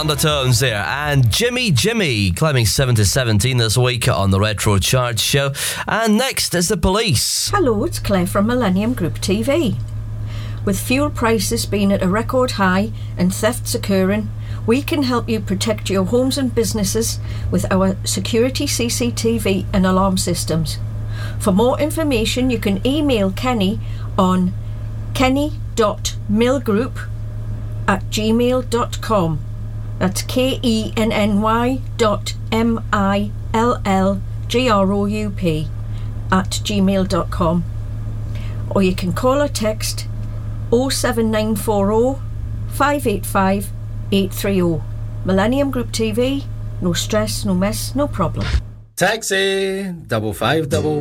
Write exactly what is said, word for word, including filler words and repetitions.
Undertones there, and Jimmy Jimmy climbing seven to seventeen this week on the Retro Charge Show. And next is The Police. Hello, it's Claire from Millennium Group T V. With fuel prices being at a record high and thefts occurring, we can help you protect your homes and businesses with our security C C T V and alarm systems. For more information, you can email Kenny on kenny dot millgroup at gmail dot com. That's K E N N Y dot M I L L G R O U P at gmail dot com. Or you can call or text oh seven nine four oh, five eight five, eight three oh. Millennium Group T V, no stress, no mess, no problem. Taxi, double five double